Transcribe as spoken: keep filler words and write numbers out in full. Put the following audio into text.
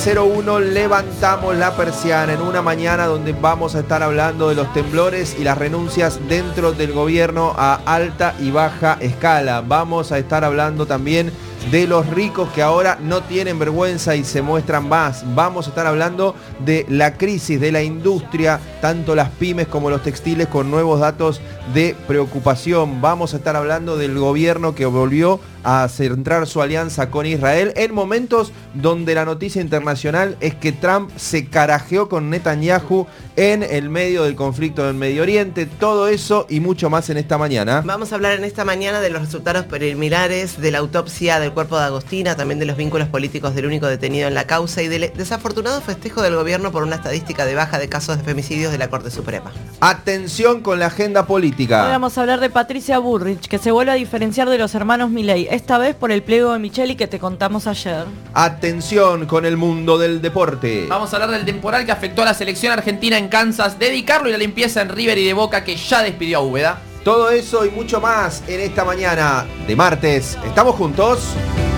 cero uno levantamos la persiana en una mañana donde vamos a estar hablando de los temblores y las renuncias dentro del gobierno a alta y baja escala. Vamos a estar hablando también de los ricos que ahora no tienen vergüenza y se muestran más. Vamos a estar hablando de la crisis de la industria, tanto las pymes como los textiles, con nuevos datos de preocupación. Vamos a estar hablando del gobierno que volvió a centrar su alianza con Israel en momentos donde la noticia internacional es que Trump se carajeó con Netanyahu en el medio del conflicto del Medio Oriente. Todo eso y mucho más en esta mañana. Vamos a hablar en esta mañana de los resultados preliminares de la autopsia del cuerpo de Agostina, también de los vínculos políticos del único detenido en la causa y del desafortunado festejo del gobierno por una estadística de baja de casos de femicidios de la Corte Suprema. Atención con la agenda política. Hoy vamos a hablar de Patricia Bullrich, que se vuelve a diferenciar de los hermanos Milei, esta vez por el pliego de Micheli que te contamos ayer. Atención con el mundo del deporte. Vamos a hablar del temporal que afectó a la selección argentina en Kansas, dedicarlo y la limpieza en River y de Boca, que ya despidió a Úbeda. Todo eso y mucho más en esta mañana de martes. ¿Estamos juntos?